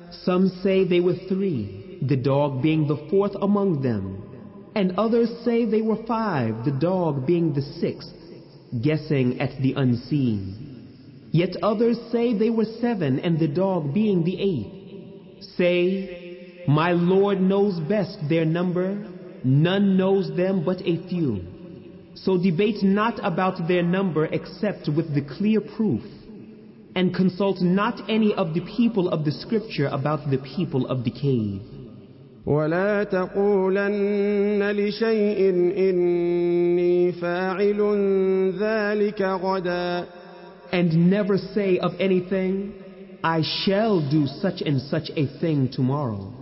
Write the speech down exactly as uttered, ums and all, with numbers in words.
Some say they were three, the dog being the fourth among them, and others say they were five, the dog being the sixth, guessing at the unseen. Yet others say they were seven, and the dog being the eighth. Say, my Lord knows best their number, none knows them but a few. So debate not about their number except with the clear proof, and consult not any of the people of the scripture about the people of the cave. ولا تقولن لشيء إني فاعل ذلك غدا. And never say of anything, I shall do such and such a thing tomorrow.